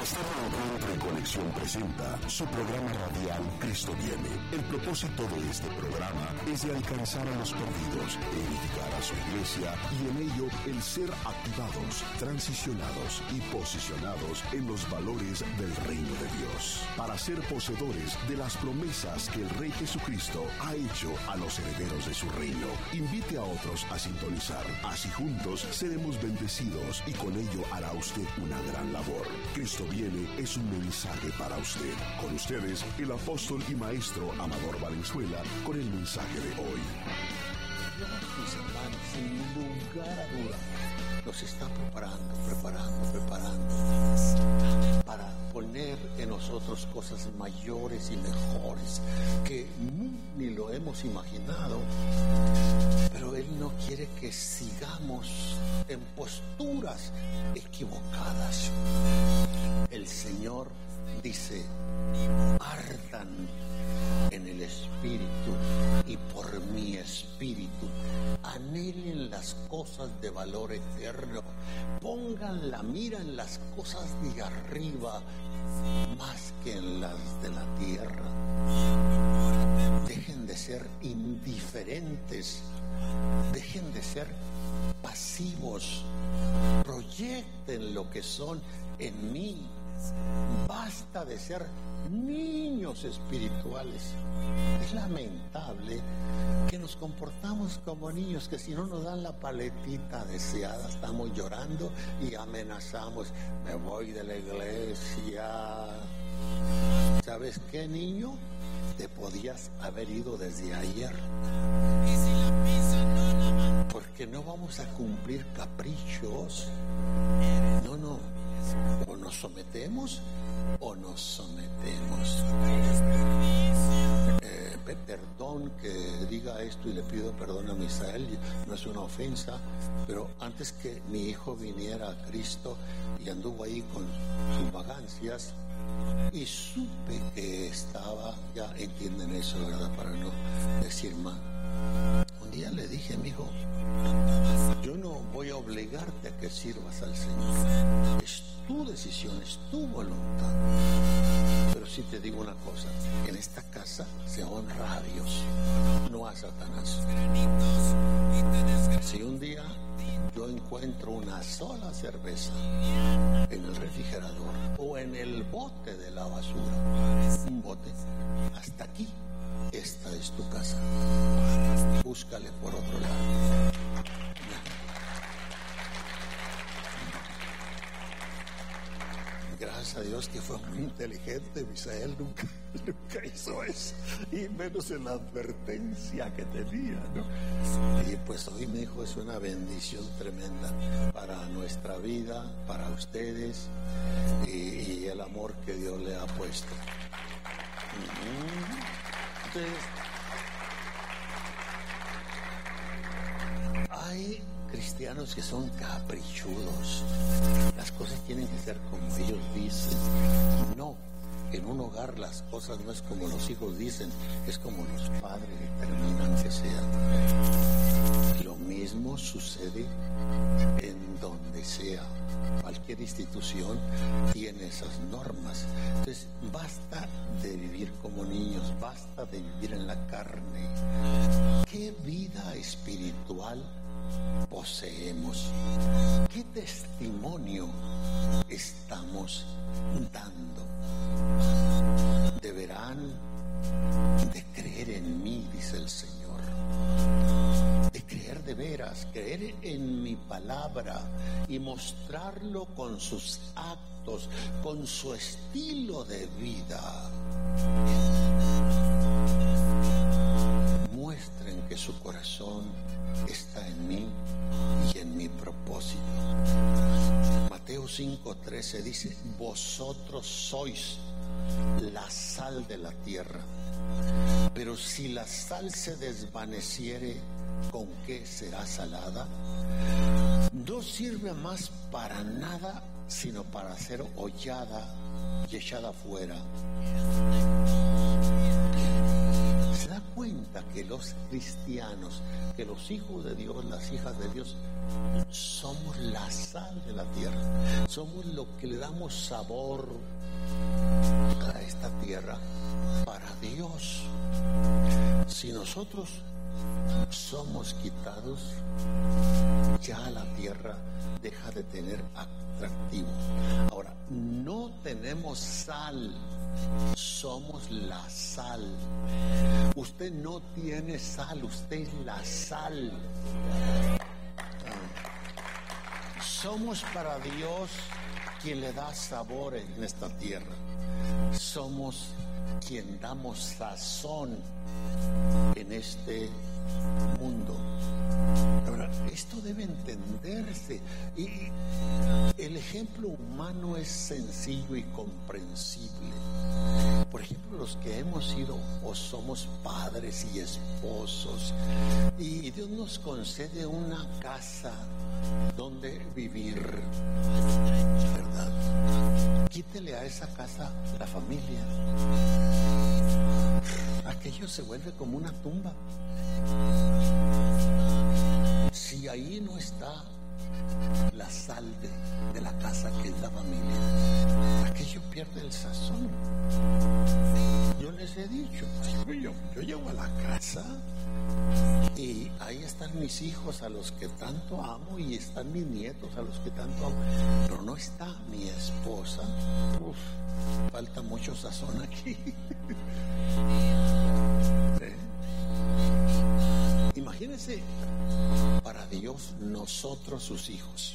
Cristiano Encuentro y Conexión presenta su programa radial Cristo Viene. El propósito de este programa es de alcanzar a los perdidos, edificar a su iglesia y en ello el ser activados, transicionados y posicionados en los valores del reino de Dios, para ser poseedores de las promesas que el Rey Jesucristo ha hecho a los herederos de su reino. Invite a otros a sintonizar, así juntos seremos bendecidos y con ello hará usted una gran labor. Cristo Viene es un mensaje para usted. Con ustedes, el apóstol y maestro Amador Valenzuela, con el mensaje de hoy. Dios, mis hermanos, sin lugar a duda, nos está preparando para poner en nosotros cosas mayores y mejores que ni lo hemos imaginado. Pero Él no quiere que sigamos en posturas equivocadas. El Señor dice: ardan en el Espíritu y por mi Espíritu anhelen las cosas de valor eterno, pongan la mira en las cosas de arriba más que en las de la tierra. Dejen de ser indiferentes, dejen de ser pasivos, proyecten lo que son en mí. Basta de ser niños espirituales. Es lamentable que nos comportamos como niños, que si no nos dan la paletita deseada estamos llorando y amenazamos: me voy de la iglesia. ¿Sabes qué, niño? Te podías haber ido desde ayer, porque no vamos a cumplir caprichos. No. O nos sometemos o nos sometemos. Perdón que diga esto y le pido perdón a Misael, no es una ofensa, pero antes que mi hijo viniera a Cristo y anduvo ahí con sus vagancias y supe que estaba, ya entienden eso, ¿verdad? Para no decir más. Un día le dije: mi hijo, yo no voy a obligarte a que sirvas al Señor. Es tu decisión, es tu voluntad. Pero sí te digo una cosa: en esta casa se honra a Dios, no a Satanás. Si un día yo encuentro una sola cerveza en el refrigerador o en el bote de la basura, un bote, hasta aquí, esta es tu casa. Búscale por otro lado. Gracias a Dios que fue muy inteligente. Misael nunca hizo eso, y menos en la advertencia que tenía, ¿no? Y pues hoy, mi hijo, es una bendición tremenda para nuestra vida, para ustedes y el amor que Dios le ha puesto. Entonces, hay cristianos que son caprichudos. Las cosas tienen que ser como ellos dicen. No, en un hogar las cosas no es como los hijos dicen, es como los padres determinan que sean. Lo mismo sucede en donde sea. Cualquier institución tiene esas normas. Entonces, basta de vivir como niños, basta de vivir en la carne. ¿Qué vida espiritual poseemos? ¿Qué testimonio estamos dando? Deberán de creer en mí, dice el Señor, de creer de veras, creer en mi palabra y mostrarlo con sus actos, con su estilo de vida. Muestren que su corazón está en mí y en mi propósito. Mateo 5:13 dice: vosotros sois la sal de la tierra, pero si la sal se desvaneciere, ¿con qué será salada? No sirve más para nada, sino para ser hollada y echada afuera. ¿Se da cuenta? cuenta que los cristianos, que los hijos de Dios, las hijas de Dios, somos la sal de la tierra, somos lo que le damos sabor a esta tierra para Dios. Si nosotros somos quitados, ya la tierra deja de tener atractivo. Ahora, no tenemos sal, somos la sal. Usted no tiene sal, usted es la sal. Somos para Dios quien le da sabor en esta tierra. Somos quien damos sazón en este mundo. Ahora, esto debe entenderse, y el ejemplo humano es sencillo y comprensible. Por ejemplo, los que hemos sido o somos padres y esposos, y Dios nos concede una casa donde vivir, ¿verdad? Quítele a esa casa la familia, aquello se vuelve como una tumba. Si ahí no está la sal de la casa, que es la familia, aquello pierde el sazón. Yo les he dicho, yo llego a la casa y ahí están mis hijos a los que tanto amo, y están mis nietos a los que tanto amo, pero no está mi esposa. Falta mucho sazón aquí. Imagínense, para Dios, nosotros sus hijos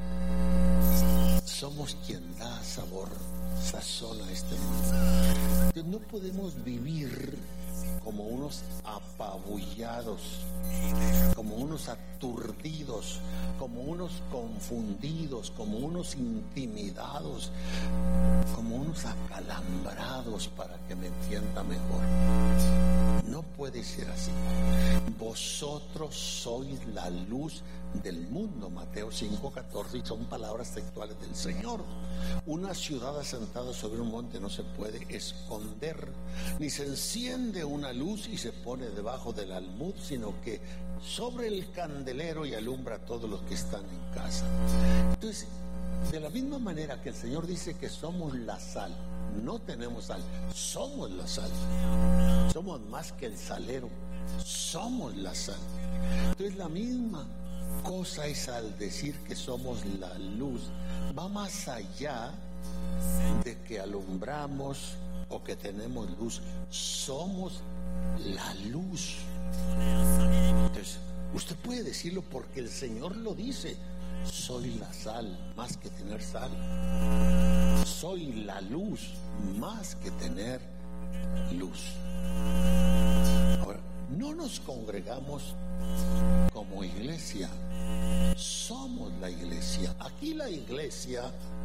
somos quien da sabor, sazón a este mundo. Entonces, no podemos vivir como unos apabullados, como unos aturdidos, como unos confundidos, como unos intimidados, como unos acalambrados, para que me entienda mejor. No puede ser así. Vosotros sois la luz del mundo, Mateo 5:14, y son palabras textuales del Señor. Una ciudad asentada sobre un monte no se puede esconder, ni se enciende una luz y se pone debajo del almud, sino que sobre el candelero y alumbra a todos los que están en casa. Entonces, de la misma manera que el Señor dice que somos la sal, no tenemos sal, somos la sal. Somos más que el salero, somos la sal. Entonces, la misma cosa es al decir que somos la luz. Va más allá de que alumbramos o que tenemos luz. Somos la luz. Entonces, usted puede decirlo porque el Señor lo dice. Soy la sal, más que tener sal. Soy la luz, más que tener luz. Ahora, no nos congregamos como iglesia, somos la iglesia. Aquí la iglesia